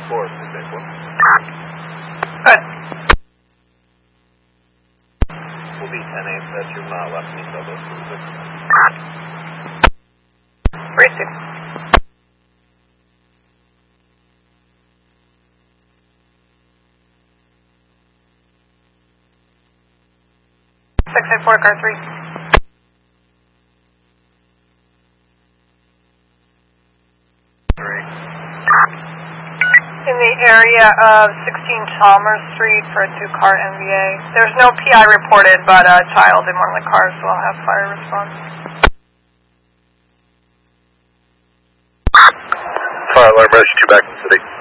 Good. Will be 10-8, that's your left knee double. 3-2. Four car 3. In the area of 16 Chalmers Street for a 2-car NVA. There's no PI reported, but a child in one of the cars will have fire response. Fire alarm, rescue back in the city.